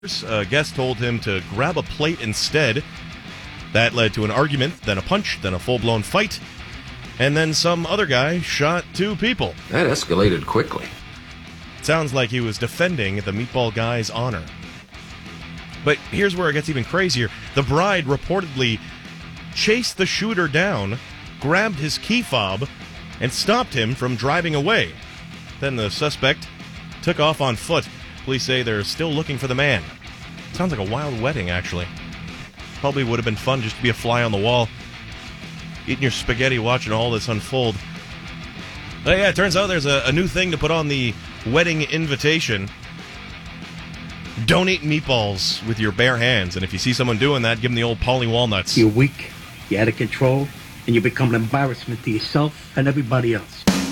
A guest told him to grab a plate instead. That led to an argument, then a punch, then a full-blown fight, and then some other guy shot 2 people. That escalated quickly. Sounds like he was defending the meatball guy's honor. But here's where it gets even crazier. The bride reportedly chased the shooter down, grabbed his key fob, and stopped him from driving away. Then the suspect took off on foot. Police say they're still looking for the man. Sounds like a wild wedding, actually. Probably would have been fun just to be a fly on the wall, eating your spaghetti, watching all this unfold. But yeah, it turns out there's a new thing to put on the wedding invitation. Don't eat meatballs with your bare hands, and if you see someone doing that, give them the old Polly Walnuts. You're weak, you're out of control, and you become an embarrassment to yourself and everybody else.